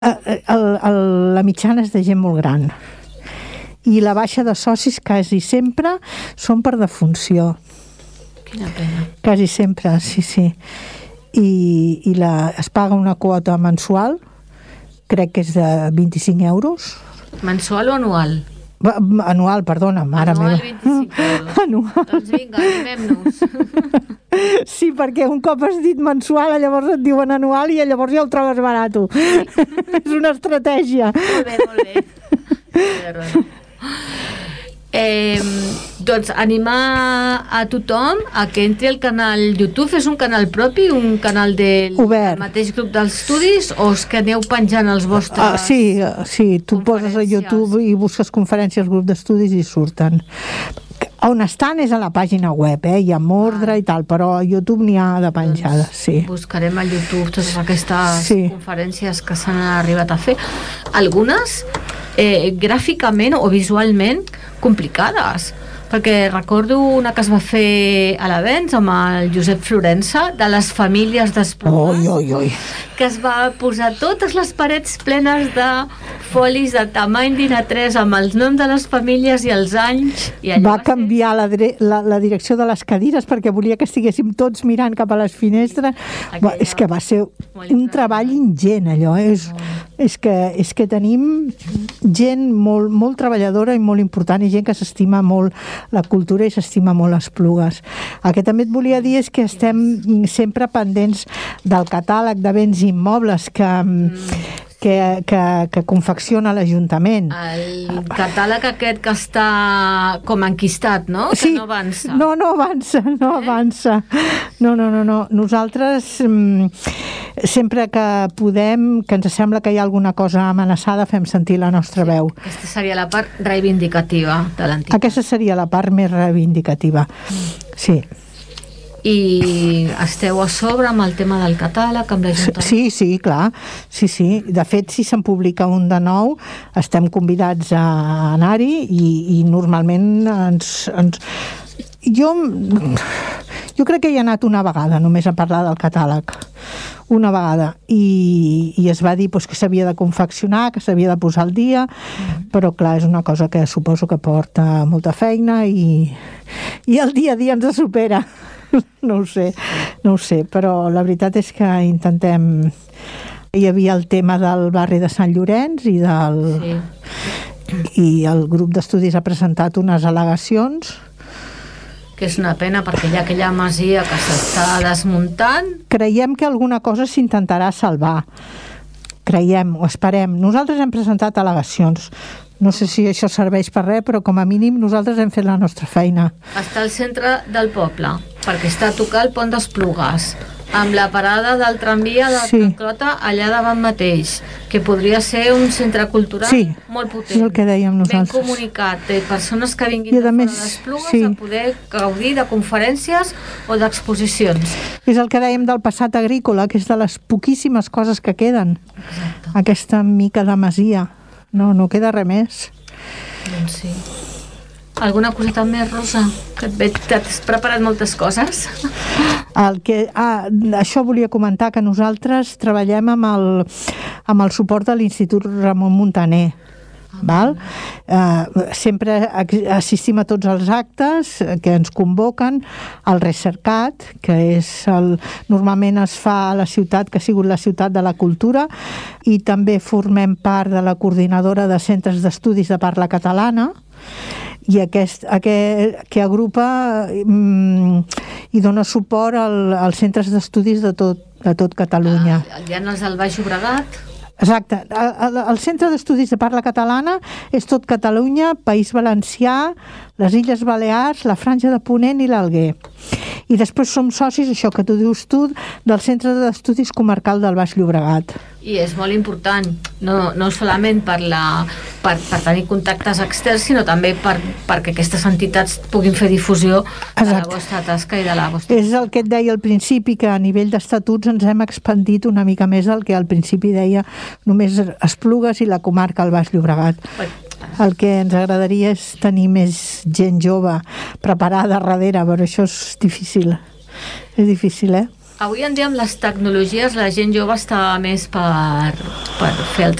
La mitjana és de gent molt gran. I la baixa de socis quasi sempre són per defunció. Quina pena. Quasi sempre, sí. I es paga una quota mensual, crec que és de 25 euros. Mensual o anual? Anual, perdona, mare meva. Anual 25 euros. Anual. Doncs vinga, animem-nos. Sí, perquè un cop has dit mensual, llavors et diuen anual i llavors ja ho trobes barat. Sí. És una estratègia. Molt bé. Doncs animar a tothom a que entri al canal YouTube. És un canal propi, un canal del mateix grup d'estudis, o és que aneu penjant els vostres sí, tu poses a YouTube i busques conferències grup d'estudis i surten. On estan és a la pàgina web, hi ha Mordre i tal, però a YouTube n'hi ha de penjades, sí. Buscarem a YouTube totes aquestes conferències que s'han arribat a fer. Algunes gràficament o visualment complicades, perquè recordo una que es va fer a l'Avenç amb el Josep Florença, de les famílies d'Esplugues, que es va posar totes les parets plenes de folis de tamany d'A3 amb els noms de les famílies i els anys. Va canviar la direcció de les cadires perquè volia que estiguéssim tots mirant cap a les finestres. És que va ser un treball ingent, allò. És que tenim gent molt treballadora i molt important, i gent que s'estima molt la cultura i s'estima molt Esplugues. El que també et volia dir és que estem sempre pendents del catàleg de béns immobles que confecciona l'Ajuntament. El catàleg aquest que està com enquistat, no? Sí. Que no avança. No avança. No. Nosaltres sempre que podem, que ens sembla que hi ha alguna cosa amenaçada, fem sentir la nostra veu. Aquesta seria la part reivindicativa de l'entitat. Aquesta seria la part més reivindicativa. Sí. I esteu a sobre amb el tema del catàleg, amb l'Ajuntament? Sí, clar. Sí. De fet, si se'n publica un de nou, estem convidats a anar-hi i normalment Jo crec que hi he anat una vegada només a parlar del catàleg. Una vegada. I es va dir que s'havia de confeccionar, que s'havia de posar al dia, però clar, és una cosa que suposo que porta molta feina i el dia a dia ens supera. No ho sé, però la veritat és que intentem... Hi havia el tema del barri de Sant Llorenç i el grup d'estudis ha presentat unes al·legacions. Que és una pena perquè hi ha aquella masia que s'està desmuntant. Creiem que alguna cosa s'intentarà salvar. Creiem, o esperem. Nosaltres hem presentat al·legacions. No sé si això serveix per res, però com a mínim nosaltres hem fet la nostra feina. Està al centre del poble, perquè està a tocar el pont d'Esplugues, amb la parada del tramvia de Can Clota allà davant mateix, que podria ser un centre cultural molt potent. És el que dèiem nosaltres. Ben comunicat, de persones que vinguin de fora d'Esplugues a poder gaudir de conferències o d'exposicions. És el que dèiem del passat agrícola, que és de les poquíssimes coses que queden. Exacte. Aquesta mica de masia. No queda res més. Doncs sí. Alguna coseta més, Rosa? Que et veig que t'has preparat moltes coses. Això volia comentar, que nosaltres treballem amb el suport de l'Institut Ramon Muntaner. Val? Sempre assistim a tots els actes que ens convoquen, al Recercat, que normalment es fa a la ciutat, que ha sigut la ciutat de la cultura, i també formem part de la coordinadora de centres d'estudis de parla catalana, i que agrupa i dona suport als centres d'estudis de tot Catalunya. Hi ha els del Baix Llobregat. Exacte. El Centre d'Estudis de Parla Catalana és tot Catalunya, País Valencià, les Illes Balears, la Franja de Ponent i l'Alguer. I després som socis, això que tu dius tu, del Centre d'Estudis Comarcal del Baix Llobregat. I és molt important, no solament per tenir contactes externs, sinó també perquè aquestes entitats puguin fer difusió de la vostra tasca i de la vostra... És el que et deia al principi, que a nivell d'estatuts ens hem expandit una mica més del que al principi deia només Esplugues i la comarca del Baix Llobregat. El que ens agradaria és tenir més gent jove preparada darrere, però això és difícil. És difícil, avui en dia amb les tecnologies la gent jove està més per fer